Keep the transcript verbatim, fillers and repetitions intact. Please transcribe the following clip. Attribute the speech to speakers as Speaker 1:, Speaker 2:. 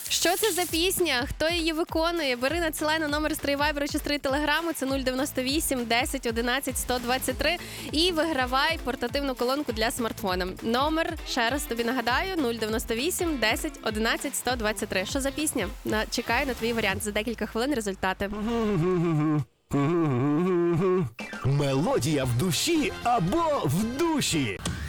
Speaker 1: Що це за пісня? Хто її виконує? Бери, надсилай на номер Стрий Вайберу чи Стрий Телеграму. Це нуль дев'яносто вісім десять одинадцять сто двадцять три. І вигравай портативну колонку для смартфона. Номер, ще раз тобі нагадаю, нуль дев'яносто вісім десять одинадцять сто двадцять три. Що за пісня? На, чекаю на твій варіант. За декілька хвилин результати.
Speaker 2: Мелодія в душі або в душі.